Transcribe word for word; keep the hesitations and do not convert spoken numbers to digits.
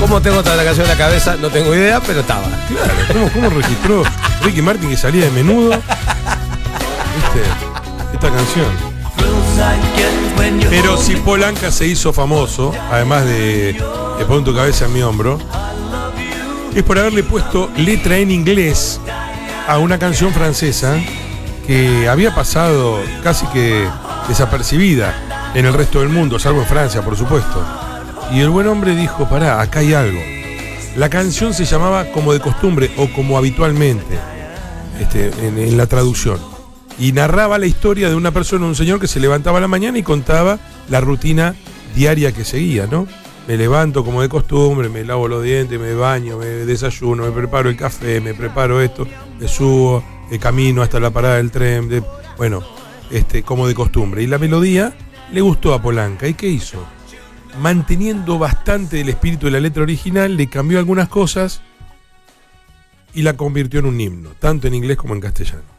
¿Cómo tengo toda la canción en la cabeza? No tengo idea, pero estaba. Claro, ¿cómo, cómo registró Ricky Martin que salía de Menudo? ¿Viste? Esta canción. Pero si Polanca se hizo famoso, además de, de Pon tu cabeza en mi hombro, es por haberle puesto letra en inglés a una canción francesa que había pasado casi que desapercibida en el resto del mundo, salvo en Francia, por supuesto. Y el buen hombre dijo, pará, acá hay algo. La canción se llamaba Como de costumbre o Como habitualmente, este, en, en la traducción. Y narraba la historia de una persona, un señor que se levantaba a la mañana y contaba la rutina diaria que seguía, ¿no? Me levanto como de costumbre, me lavo los dientes, me baño, me desayuno, me preparo el café, me preparo esto, me subo, de camino hasta la parada del tren, de, bueno, este, como de costumbre. Y la melodía le gustó a Polanca. ¿Y qué hizo? Manteniendo bastante el espíritu de la letra original, le cambió algunas cosas y la convirtió en un himno, tanto en inglés como en castellano.